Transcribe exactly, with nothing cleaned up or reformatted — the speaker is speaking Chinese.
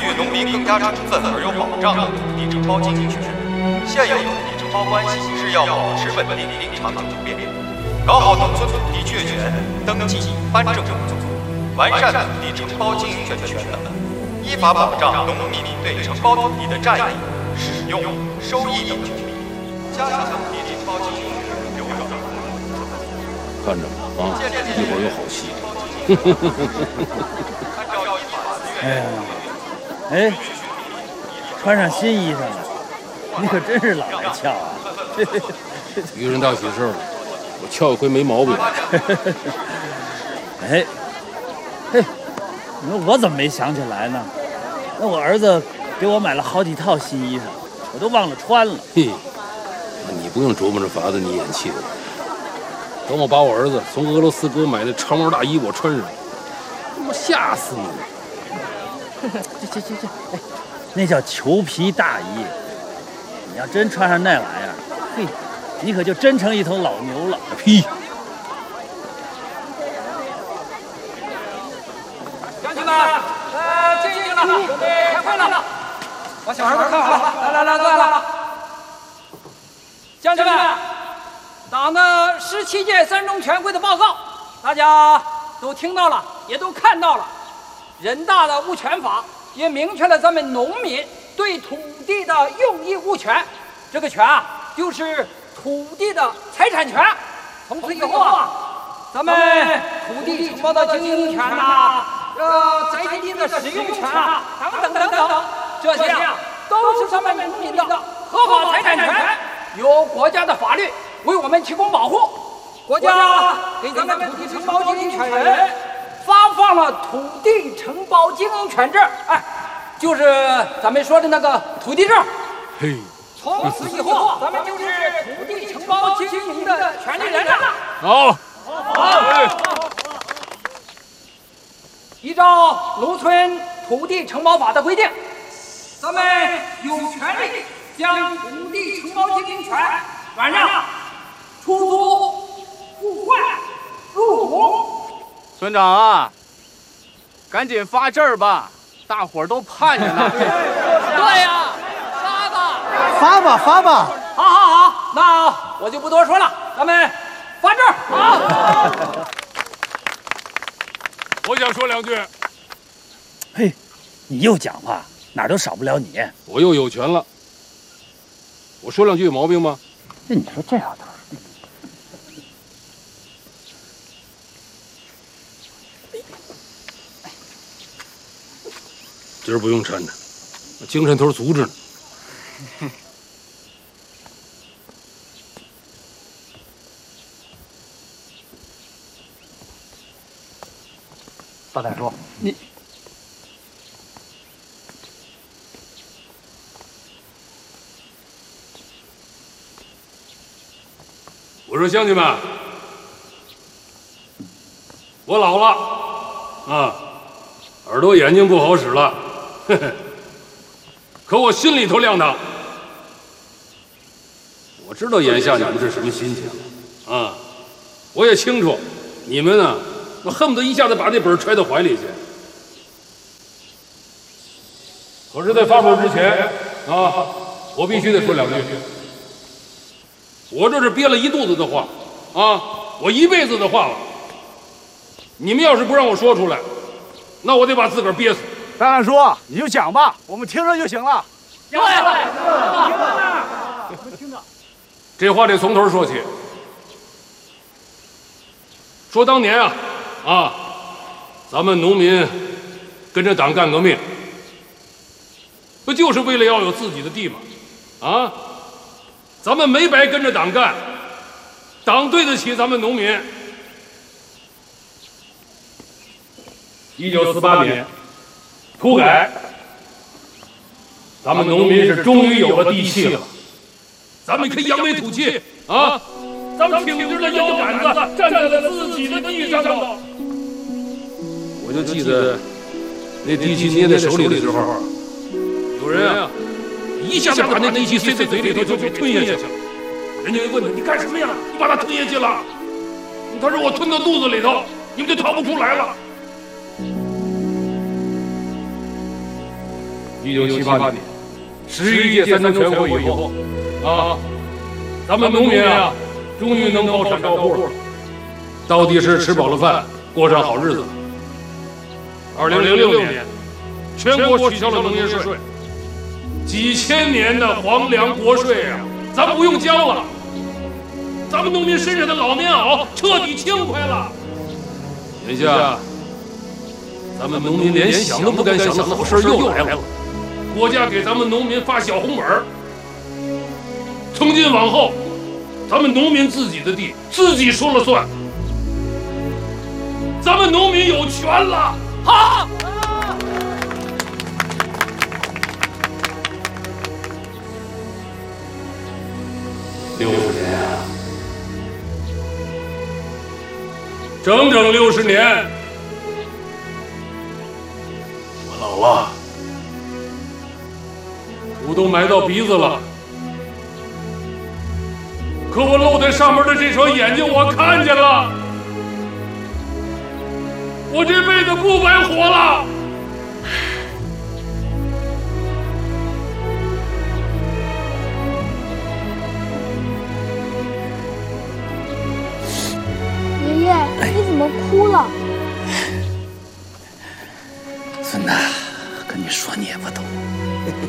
予农民更加充分而有保障的土地承包经营权。现有土地承包关系是要保持稳定、长久不变，搞好农村土地确权、登记、颁证工作，完善土地承包经营权的权能，依法保障农民对承包土地的占有、使用、收益等权利，加强土地承包经营权流转。 看着啊，一会儿有好戏。 哎呀，哎，穿上新衣裳了，你可真是老来俏啊！ 愚人大喜事了，我俏一回没毛病。 哎，嘿，你说我怎么没想起来呢？那我儿子给我买了好几套新衣裳，我都忘了穿了。 嘿，那你不用琢磨着法子你演戏了。等我把我儿子从俄罗斯给我买的长毛大衣我穿上，他妈吓死你！ 这这这这，哎，那叫裘皮大衣。你要真穿上那玩意儿，嘿，你可就真成一头老牛了。 呸！ 乡亲们，呃，静一静了，准备开会了。把小孩都看好了，来来来，坐下来。乡亲们，党的十七届三中全会的报告，大家都听到了，也都看到了。人大的物权法也明确了咱们农民对土地的用益物权，这个权啊，就是土地的财产权。从此以后啊，咱们土地承包的经营权呐、呃，宅地的使用权啊，等等等等，这些啊，都是咱们农民的合法财产权，由国家的法律为我们提供保护。国家给咱们土地承包经营权人发放了土地承包经营权证，哎，就是咱们说的那个土地证。 嘿， 从此以后，咱们就是土地承包经营的权利人了。 好， 好。依照农村土地承包法的规定，咱们有权利将土地承包经营权转让、出租、互换、入股。 村长啊，赶紧发证儿吧，大伙儿都盼着呢。 对呀，发吧， 发吧，发吧。 好，好，好，那我就不多说了，咱们发证儿啊。 我想说两句。 嘿，你又讲话，哪儿都少不了你。 我又有权了。我说两句有毛病吗？ 那你说这老头， 今儿不用搀着，精神头足着呢。 大胆说， 你我说乡亲们，我老了啊，耳朵眼睛不好使了，呵呵，可我心里头亮堂。我知道眼下你们是什么心情啊，我也清楚，你们呢，我恨不得一下子把那本揣到怀里去。可是，在发本之前啊，我必须得说两句。我这是憋了一肚子的话，啊，我一辈子的话了。你们要是不让我说出来，那我得把自个儿憋死。 大胆说，你就讲吧，我们听着就行了。 对，我们听着。 这话得从头说起。说当年啊，啊，咱们农民跟着党干革命，不就是为了要有自己的地吗？啊，咱们没白跟着党干，党对得起咱们农民。一九四八年，土改，咱们农民是终于有了地气了，咱们可以扬眉吐气啊！咱们挺直了腰杆子，站在了自己的地上头。我就记得那地气捏在手里的时候，有人啊，一下子把那地气塞在嘴里头就给吞下去了。人家就问他：“你干什么呀？你把它吞下去了？”他说：“我吞到肚子里头，你们就逃不出来了。” 一九七八年，十一届三中全会以后，啊，咱们农民啊，终于能高产高户了，到底是吃饱了饭，过上好日子了。二零零六年，全国取消了农业税，几千年的皇粮国税啊，咱不用交了。咱们农民身上的老棉袄彻底轻快了。眼下，咱们农民连想都不敢想的好事又来了。国家给咱们农民发小红本儿，从今往后，咱们农民自己的地自己说了算，咱们农民有权了。好。六十年啊，整整六十年，我老了。土都埋到鼻子了，可我露在上面的这双眼睛我看见了，我这辈子不白活了。 爷爷，你怎么哭了？ 孙子，跟你说你也不懂。